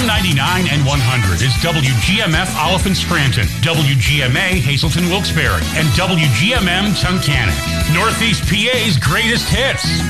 99 and 100 is WGMF Oliphant Scranton, WGMA Hazleton Wilkes-Barre, and WGMM Tunkhannock. Northeast PA's greatest hits.